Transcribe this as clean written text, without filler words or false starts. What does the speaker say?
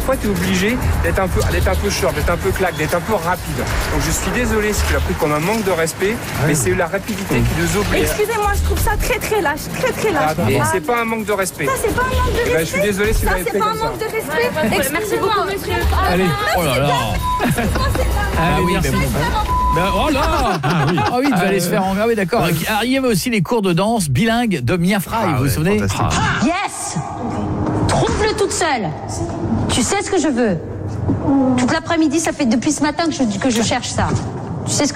parfois tu es obligé d'être un peu short, d'être un peu claque, d'être un peu rapide. Donc je suis désolé si tu l'as pris comme un manque de respect, mais c'est la rapidité qui nous oblige. Excusez-moi, je trouve ça très lâche, très lâche. Et c'est pas un manque de respect. Ça, c'est pas un manque de respect. Je suis désolé si vous l'avez pris comme ça. C'est pas un manque de respect. Merci beaucoup, monsieur. Allez, oh là là. Ah oui, mais bon. Oh là. Ah oui, il fallait se faire en... Ah oui, d'accord. Il y avait aussi les cours de danse bilingues de Mia Fry, vous vous souvenez? Yes. Trouve-le toute seule. Tu sais ce que je veux. Toute l'après-midi, ça fait depuis ce matin que je cherche ça. Tu sais ce que